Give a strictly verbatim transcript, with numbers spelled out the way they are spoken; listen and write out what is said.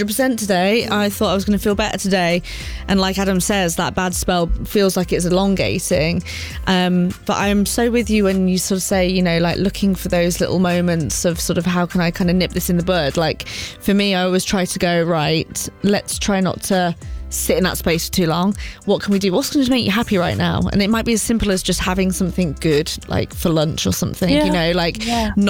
hundred percent today. I thought I was going to feel better today. And like Adam says, that bad spell feels like it's elongating. Um, but I'm so with you when you sort of say, you know, like looking for those little moments of sort of how can I kind of nip this in the bud? Like for me, I always try to go, right, let's try not to sit in that space for too long. What can we do? What's going to make you happy right now? And it might be as simple as just having something good, like for lunch or something, yeah. you know, like yeah. not